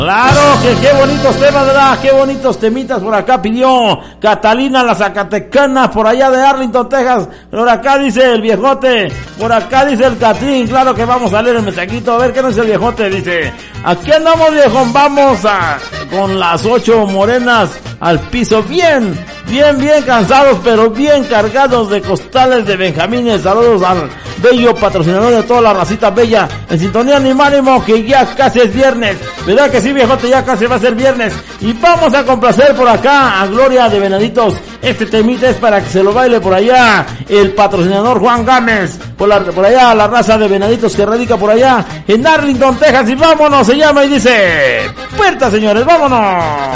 Claro que qué bonitos temas, ¿verdad? Qué bonitos temitas por acá pidió Catalina la Zacatecana, por allá de Arlington, Texas. Por acá dice el viejote, por acá dice el Catrín. Claro que vamos a leer el mensajito, a ver qué nos dice el viejote. Dice, aquí andamos, viejón, vamos con las 8 morenas al piso, bien cansados, pero bien cargados de costales de benjamines. Saludos al bello patrocinador de toda la racita bella, en sintonía ni ánimo, que ya casi es viernes, ¿verdad que sí, viejote? Ya casi va a ser viernes, y vamos a complacer por acá a Gloria de Venaditos. Este temita es para que se lo baile por allá el patrocinador Juan Gámez, por allá la raza de Venaditos que radica por allá en Arlington, Texas. Y vámonos, se llama y dice, puerta, señores, vámonos.